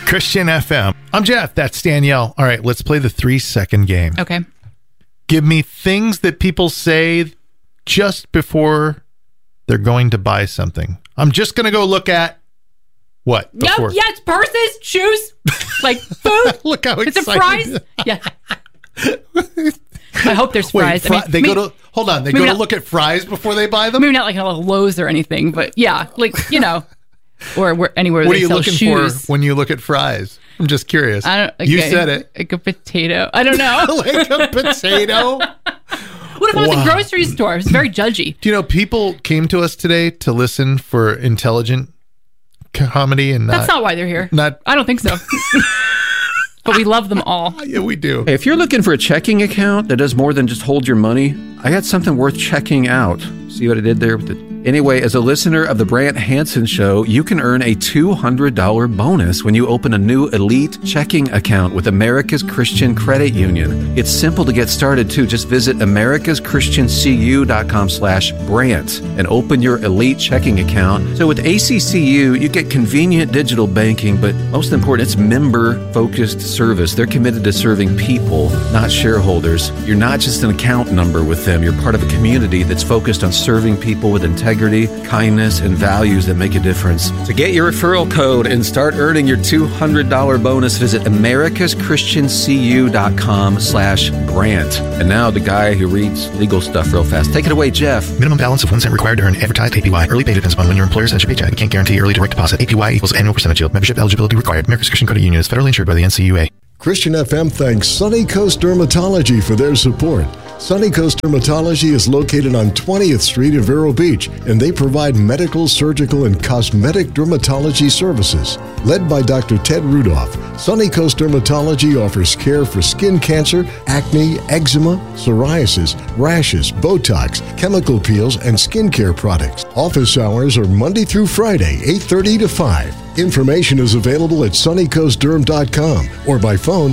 Christian FM. I'm Jeff. That's Danielle. All right, let's play the 3-second game. Okay. Give me things that people say just before they're going to buy something. I'm just going to go look at what? Before? Yes, purses, shoes, like food. Look how excited. It's a fries. Yeah. I hope there's fries. They go to look at fries before they buy them? Maybe not like a Lowe's or anything, but yeah, like, or anywhere what they sell shoes. What are you looking for when you look at fries? I'm just curious. You said it. Like a potato. I don't know. Like a potato? What if I was at a grocery store? It was very judgy. Do you know, people came to us today to listen for intelligent comedy, and that's not why they're here. I don't think so. But we love them all. Yeah, we do. Hey, if you're looking for a checking account that does more than just hold your money, I got something worth checking out. See what I did there? Anyway, as a listener of the Brant Hansen Show, you can earn a $200 bonus when you open a new elite checking account with America's Christian Credit Union. It's simple to get started, too. Just visit americaschristiancu.com/Brant and open your elite checking account. So with ACCU, you get convenient digital banking, but most important, it's member-focused service. They're committed to serving people, not shareholders. You're not just an account number with them. You're part of a community that's focused on serving people with integrity, kindness, and values that make a difference. To get your referral code and start earning your $200 bonus, visit americaschristiancu.com/Brant. And now the guy who reads legal stuff real fast. Take it away, Jeff. Minimum balance of 1 cent required to earn advertised APY. Early pay depends upon when your employer sends your paycheck. We can't guarantee early direct deposit. APY equals annual percentage yield. Membership eligibility required. America's Christian Credit Union is federally insured by the NCUA. Christian FM thanks Sunny Coast Dermatology for their support. Sunny Coast Dermatology is located on 20th Street in Vero Beach, and they provide medical, surgical, and cosmetic dermatology services. Led by Dr. Ted Rudolph, Sunny Coast Dermatology offers care for skin cancer, acne, eczema, psoriasis, rashes, Botox, chemical peels, and skincare products. Office hours are Monday through Friday, 8:30 to 5. Information is available at sunnycoastderm.com or by phone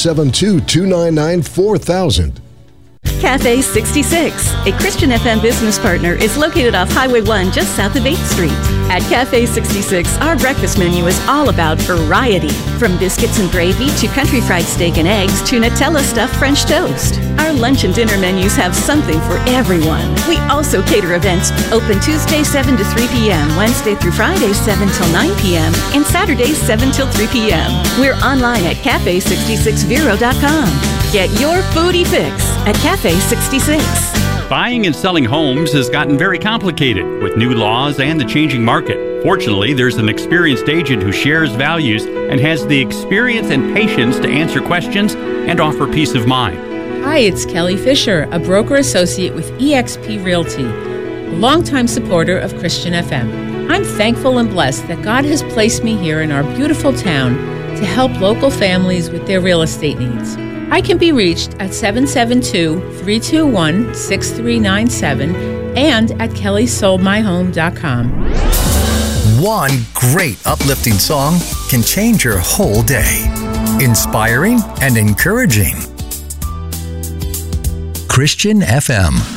772-299-4000. Cafe 66, a Christian FM business partner, is located off Highway 1 just south of 8th Street. At Cafe 66, our breakfast menu is all about variety. From biscuits and gravy to country fried steak and eggs to Nutella stuffed French toast. Our lunch and dinner menus have something for everyone. We also cater events open Tuesday 7 to 3 p.m., Wednesday through Friday 7 till 9 p.m., and Saturdays 7 till 3 p.m. We're online at cafe66vero.com. Get your foodie fix at Cafe 66. Buying and selling homes has gotten very complicated with new laws and the changing market. Fortunately, there's an experienced agent who shares values and has the experience and patience to answer questions and offer peace of mind. Hi, it's Kelly Fisher, a broker associate with eXp Realty, a longtime supporter of Christian FM. I'm thankful and blessed that God has placed me here in our beautiful town to help local families with their real estate needs. I can be reached at 772-321-6397 and at kellysoldmyhome.com. One great uplifting song can change your whole day. Inspiring and encouraging. Christian FM.